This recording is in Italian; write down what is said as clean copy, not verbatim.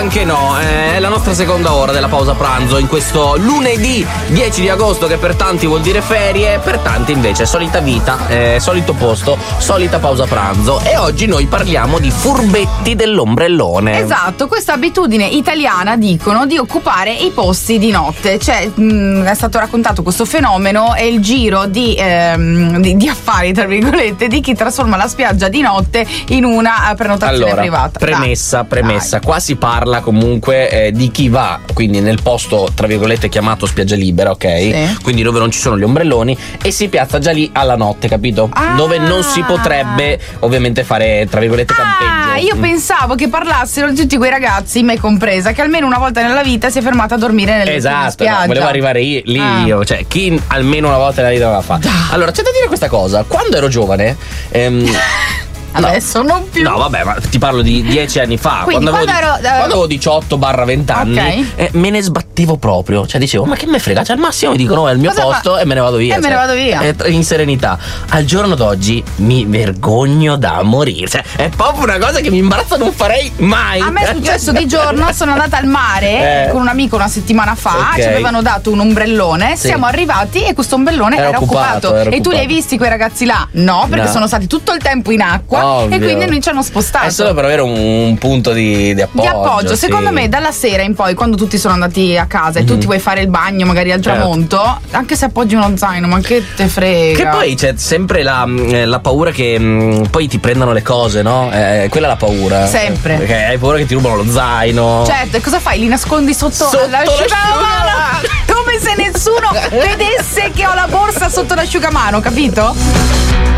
anche no, è la nostra seconda ora della pausa pranzo in questo lunedì 10 di agosto, che per tanti vuol dire ferie, per tanti invece solita vita, solito posto, solita pausa pranzo. E oggi noi parliamo di furbetti dell'ombrellone. Esatto, questa abitudine italiana, dicono, di occupare i posti di notte. Cioè, è stato raccontato questo fenomeno e il giro di affari, tra virgolette, di chi trasforma la spiaggia di notte in una prenotazione privata. Premessa. Qua si parla comunque di chi va quindi nel posto, tra virgolette, chiamato spiaggia libera, ok? Sì. Quindi dove non ci sono gli ombrelloni, e si piazza già lì alla notte, capito? Dove non si potrebbe ovviamente fare, tra virgolette, campeggio. Io pensavo che parlassero di tutti quei ragazzi, me compresa, che almeno una volta nella vita si è fermata a dormire nelle spiaggia. No, volevo arrivare io, cioè chi almeno una volta nella vita la fa. Allora, c'è da dire questa cosa: quando ero giovane adesso non più. No, vabbè, ma ti parlo di 10 anni fa. Quindi quando avevo 18-20 anni, me ne sbattevo proprio. Cioè dicevo, ma che me frega? Cioè al massimo mi dicono è il mio posto e me ne vado via. Me ne vado via. In serenità. Al giorno d'oggi mi vergogno da morire. Cioè è proprio una cosa che mi imbarazza, non farei mai. A me è successo di giorno, sono andata al mare con un amico una settimana fa, ci avevano dato un ombrellone, siamo arrivati e questo ombrellone era occupato. E tu li hai visti quei ragazzi là? No, perché sono stati tutto il tempo in acqua. Ovvio. E quindi noi ci hanno spostato. È solo per avere un punto di appoggio. Secondo me dalla sera in poi, quando tutti sono andati a casa e tu ti vuoi fare il bagno magari al tramonto, anche se appoggi uno zaino, ma che te frega. Che poi c'è sempre la paura che poi ti prendano le cose, no? Quella è la paura. Sempre. Perché hai paura che ti rubano lo zaino. Certo, e cosa fai? Li nascondi sotto l'asciugamano, come se nessuno vedesse che ho la borsa sotto l'asciugamano, capito?